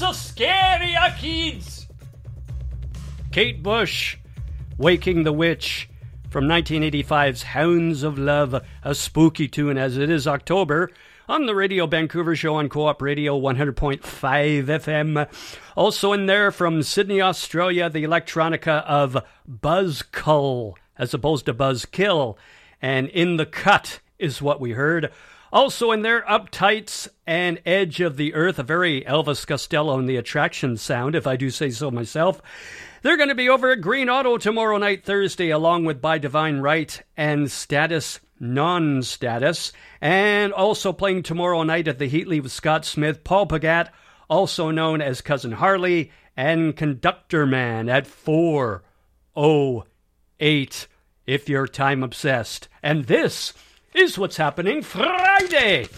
so scary, kids. Kate Bush, Waking the Witch, from 1985's Hounds of Love, a spooky tune as it is October, on the Radio Vancouver show on Co-op Radio 100.5 FM. Also in there from Sydney, Australia, the electronica of Buzzcull, as opposed to Buzzkill. And In the Cut is what we heard. Also in there, Uptights and Edge of the Earth, a very Elvis Costello and the Attraction sound, if I do say so myself. They're going to be over at Green Auto tomorrow night, Thursday, along with By Divine Right and Status Non-Status. And also playing tomorrow night at the Heatley with Scott Smith, Paul Pagat, also known as Cousin Harley, and Conductor Man at 4:08, if you're time obsessed. And this is what's happening Friday.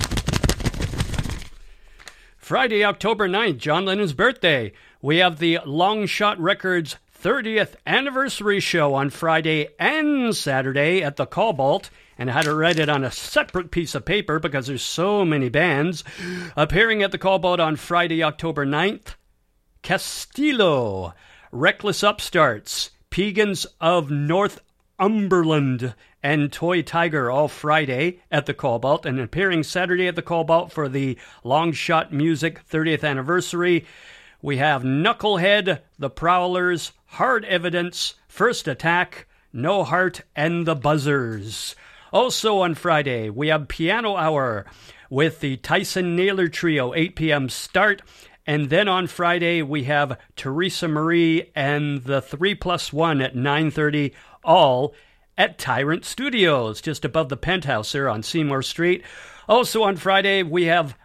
Friday, October 9th, John Lennon's birthday. We have the Long Shot Records 30th anniversary show on Friday and Saturday at the Cobalt, and I had to write it on a separate piece of paper because there's so many bands. Appearing at the Cobalt on Friday, October 9th, Castillo, Reckless Upstarts, Pagans of Northumberland, and Toy Tiger all Friday at the Cobalt, and appearing Saturday at the Cobalt for the Long Shot Music 30th anniversary. We have Knucklehead, The Prowlers, Hard Evidence, First Attack, No Heart, and The Buzzers. Also on Friday, we have Piano Hour with the Tyson Naylor Trio, 8 p.m. start. And then on Friday, we have Teresa Marie and the 3+1 at 9:30, all at Tyrant Studios, just above the Penthouse there on Seymour Street. Also on Friday, we have,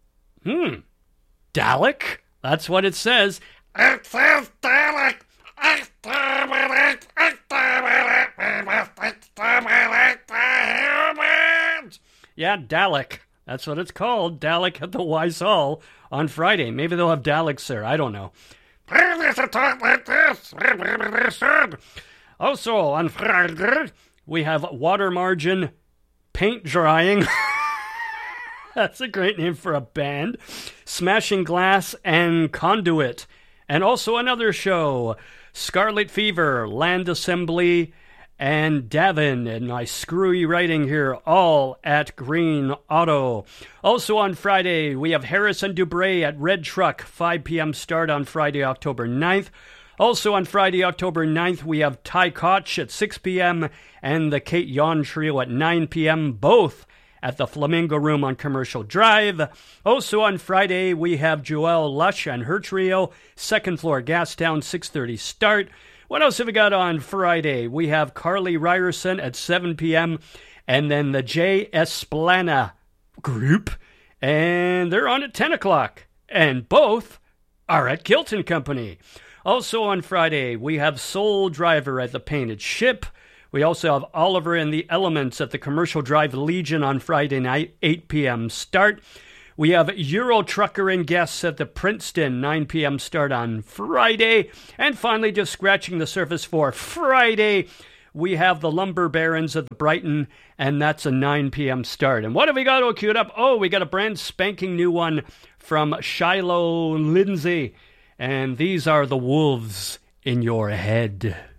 Dalek? That's what it says. It says Dalek! Exterminate! Exterminate! Exterminate the humans! Yeah, Dalek. That's what it's called. Dalek at the Wise Hall on Friday. Maybe they'll have Daleks there. I don't know. Please talk like this. They should. Also, on Friday, we have Water Margin Paint Drying. That's a great name for a band. Smashing Glass and Conduit. And also another show, Scarlet Fever, Land Assembly, and Davin. And my screwy writing here, all at Green Auto. Also on Friday, we have Harris and Dubray at Red Truck, 5 p.m. start on Friday, October 9th. Also on Friday, October 9th, we have Ty Koch at 6 p.m. and the Kate Yon Trio at 9 p.m., both at the Flamingo Room on Commercial Drive. Also on Friday, we have Joelle Lush and her trio, second floor Gastown, 6:30 start. What else have we got on Friday? We have Carly Ryerson at 7 p.m. and then the J. Esplana group, and they're on at 10 o'clock. And both are at Kilton Company. Also on Friday, we have Soul Driver at the Painted Ship. We also have Oliver and the Elements at the Commercial Drive Legion on Friday night, 8 p.m. start. We have Euro Trucker and Guests at the Princeton, 9 p.m. start on Friday. And finally, just scratching the surface for Friday, we have the Lumber Barons at the Brighton, and that's a 9 p.m. start. And what have we got all queued up? Oh, we got a brand spanking new one from Shiloh Lindsay. And these are the Wolves in Your Head.